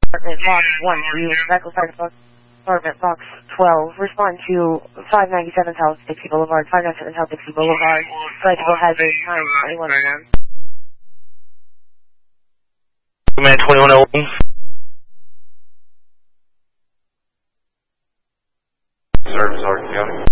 Apartment Box 1, Medical Sergeant Apartment Box 12. Respond to 597 South Dixie Boulevard, 597 South Dixie Boulevard. Electrical hazard 92101. Command 2101. Service, Arden County.